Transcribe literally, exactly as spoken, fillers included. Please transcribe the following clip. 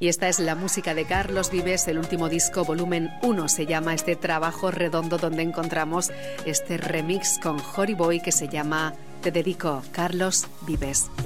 Y esta es la música de Carlos Vives, el último disco, volumen uno, se llama este trabajo redondo donde encontramos este remix con Jory Boy que se llama Te dedico, Carlos Vives.